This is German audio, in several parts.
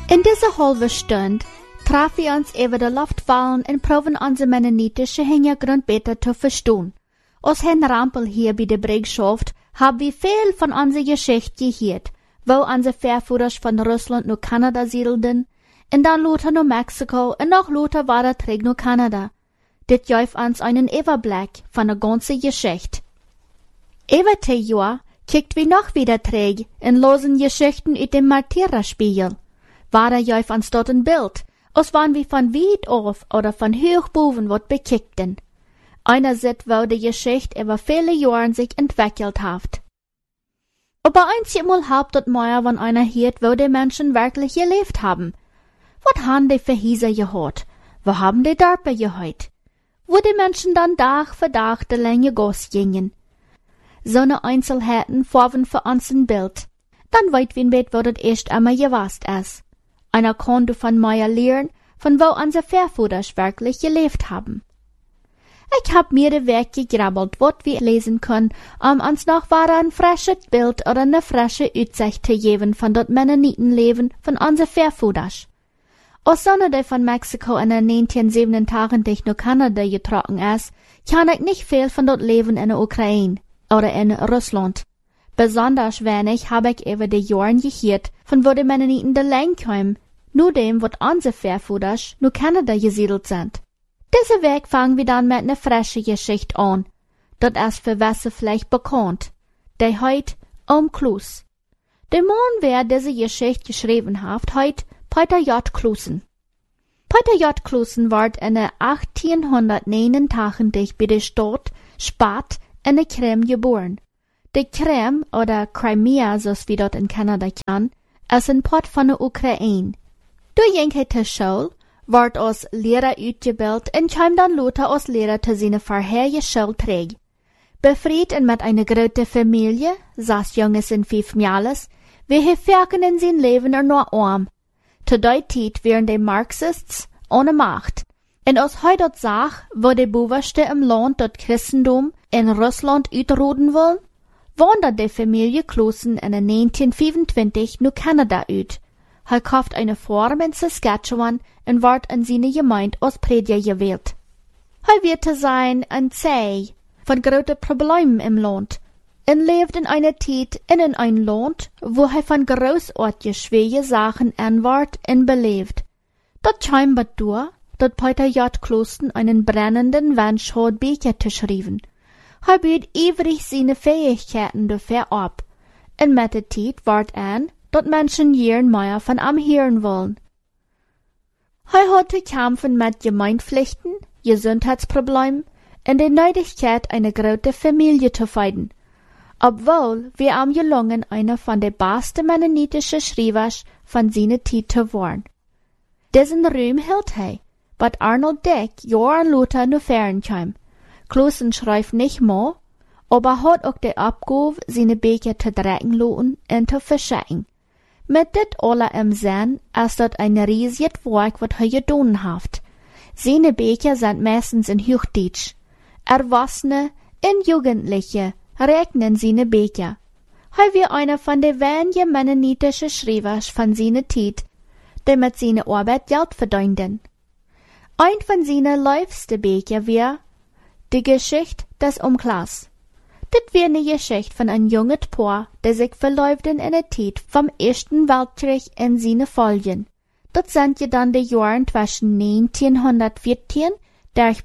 In dieser halben Stunde traf wir uns über die Luftwahlen und proben unsere mennonitische Hintergrund besser zu verstehen. Aus Herrn Rampel hier bei der Bürgschaft haben wir viel von unserer Geschichte gehört, wo unsere Vorfahren von Russland nach Kanada siedelten, und dann Luther nach Mexiko und noch Luther war er zurück nach Kanada. Dit gibt uns einen Überblick von der ganzen Geschichte. Über die Jahr kickt wir noch wieder zurück und losen Geschichten aus dem Martyrerspiegel. War er gibt uns dort ein Bild, als wann wir von weit auf oder von hoch boven wat bekickten. Einer sieht, wo die Geschichte über viele Jahre sich entwickelt hat. Aber einmal halb dort mehr, wenn einer hört, wo die Menschen wirklich gelebt haben. Was haben die für Häuser gehört? Wo haben die Dörfer gehört? Wo die Menschen dann Tag für Tag die lange Gasse gingen. So ne Einzelheiten formen für uns ein Bild. Dann weit wir mit, wo das erst einmal gewasst ist. Einer konnte von mir lernen, von wo unsere Vorfahren wirklich gelebt haben. Ich hab mir den Weg gegrabbelt, wat wir lesen können, uns noch ein frisches Bild oder eine frische Aussicht zu geben von dort Mennonitenleben von unseren Vorfahren. Als Sonne, die von Mexiko in den 1987 nach Kanada getroffen ist, kann ich nicht viel von dort Leben in der Ukraine oder in Russland. Besonders wenig habe ich über die Jahre gehört, von wo die Mennoniten de Lang kommen, nur dem, wat unsere Vorfahren nach Kanada gesiedelt sind. Diese Weg fangen wir dann mit einer frischen Geschichte an. Das ist für Wasser vielleicht bekannt. Der heut Klus. Der Mann, wer diese Geschichte geschrieben hat, heut Peter J. Klusen. Peter J. Klusen ward in 1889 bei der Stadt Spat in der Krim geboren. Die Krim, oder Crimea, so wie dort in Kanada kann, ist ein Part von der Ukraine. Du ging zur Schule, ward als Lehrer ausgebildet und kam dann Luther als Lehrer zu seiner vorherigen Schule träg. Befried und mit einer großen Familie, 6 Jungs und 5 Mädels, wir verfolgen in sein Leben nur arm. Zu der Zeit wären die Marxists ohne Macht. Und als heute dort sagt, wo die Bewusste im Land dort Christentum in Russland ausroden wollen, wandert die Familie Klusen in 1925 nach Kanada aus. Er kauft eine Farm in Saskatchewan und wird in seine Gemeinde als Prediger gewählt. Er wird sein ein Zeh von großen Problemen im Land und lebt in einer Zeit in ein Land, wo er von großartigen schweren Sachen anwart und belebt. Dort scheinbar durch, dass Peter J. Klusen einen brennenden Wunsch hat, Bücher zu schreiben. Er bietet ewig seine Fähigkeiten dafür ab. Und mit der Zeit wird an, dass Menschen jeden mehr von ihm hören wollen. Er hat zu kämpfen mit Gemeindpflichten, Gesundheitsproblemen und der Nötigkeit, eine große Familie zu finden. Obwohl wir ihm gelungen, einer von den besten mennonitischen Schreiber von seiner Zeit zu werden. Diesen Ruhm hält er, was Arnold Dick Johann Luther nur fern kam. Klusen schreibt nicht mehr, aber hat auch die Abgabe, seine Bücher zu drecken lassen und zu verschicken. Mit dit alle im Sinn ist das ein riesiges Werk, was er getan hat. Seine Bücher sind meistens in Hochdeutsch. Erwachsene und Jugendliche regnen seine Bücher. Er war einer von den wenigen mennonitischen Schreibern von seiner Zeit, die mit seiner Arbeit Geld verdienten. Ein von seinen liebsten Büchern war die Geschichte des Umklas. Das war eine Geschichte von einem jungen Paar, der sich verläuften in der Zeit vom Ersten Weltkrieg in seine Folgen. Das sind ja dann die Jahre zwischen 1914 durch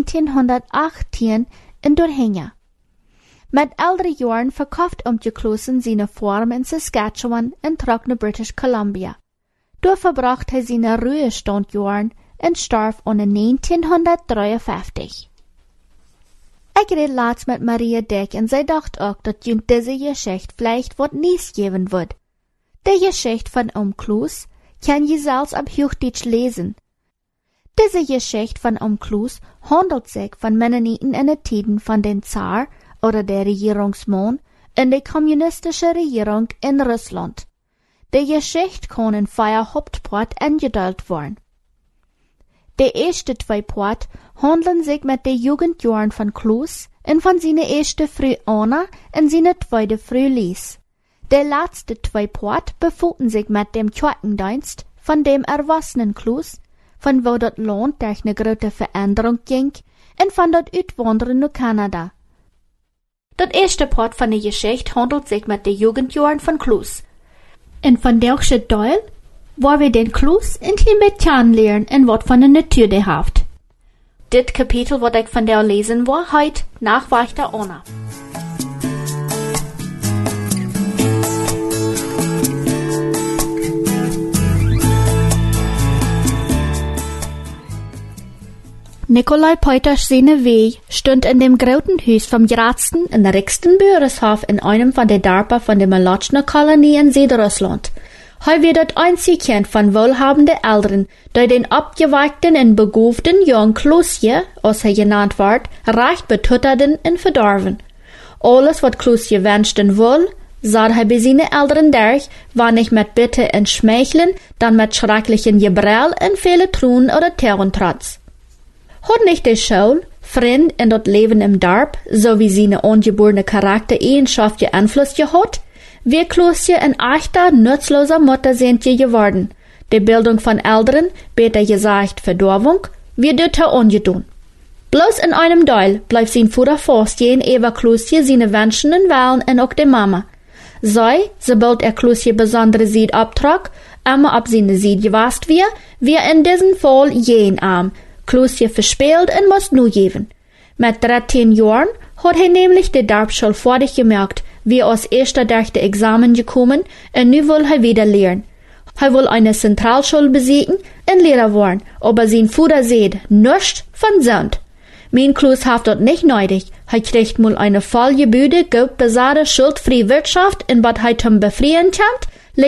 1918 in Durchhänge. Mit älteren Jahren verkauft Klusen seine Farm in Saskatchewan und trug nach British Columbia. Dort verbrachte er seine Ruhestandjahren und starb 1953. Ich red laatst mit Maria Dick und sie dacht auch, dass diese Geschichte vielleicht wat Nies geben wird. Die Geschichte von Klus kann je selbst ab Hochdeutsch lesen. Diese Geschichte von Klus handelt sich von Mennoniten in den Tiden von den Zar oder der Regierungsmann in der kommunistischen Regierung in Russland. Die Geschichte kann in 4 Hauptparts eingeteilt werden. Die ersten 2 Parts handeln sich mit den Jugendjahren von Klus und von seiner ersten Früh Anna und seiner zweiten Früh Lies. Die letzten 2 Parts befassen sich mit dem Kirchendienst von dem erwachsenen Klus, von wo dat Land durch eine große Veränderung ging, und von dat Uitwanderen naar Kanada. Dat eerste part van de Geschichte handelt sich mit de Jugendjahren von Klus. Und von deze Teil, waar we den Klus een klein beetje kennenlernen en wat van de natuur de heeft. Dit kapitel wat ik van jou lezen wil, heet Nachwächter Anna. Nikolai Peuters seine Weh stund in dem großen Haus vom grootsten und reichsten Bürgershof in einem von den Dörfern von der Malotschner Kolonie in Südrussland. Hij wird das einzig Kind von wohlhabenden Eltern, die den abgeweigten und beguften jungen Klusje, als er genannt wird, recht betutterten und verdorven. Alles, was Klusje wünschten wohl, sah er bei seinen Eltern durch, war nicht mit Bitte und Schmeicheln, dann mit schrecklichen Gebrell und viele Truhen oder Terrentrotz. Hat nicht die Schule, Freund und das Leben im Dorf, so wie seine ungeborene Charaktereigenschaft Einfluss gehabt, wir Klusje ein echter, nutzloser Mutter sind geworden. Die Bildung von Eltern, besser gesagt Verdorvung, wird dort ungetun. Bloß in einem Teil bleibt sein Vater fast gegenüber Klusje seine Wünsche und Wahlen und auch die Mama. Sobald Klusje besondere Sied abtrag, immer ab seine Sied gewasst wir in diesem Fall jeden Arm. Klusje verspielt und muss nu geben. Mit 13 Jahren hat er nämlich die Dorfschule fertig gemerkt, wie als erster durch die Examen gekommen und nu will er wieder lernen. Er will eine Zentralschule besiegen und Lehrer werden, aber sein Vater sieht nichts von Sand. Mein Klus hat dort nicht nötig. Er kriegt mal eine vollgebühde, gut besaßte, schuldfreie Wirtschaft, in was er zum Befrieden kommt,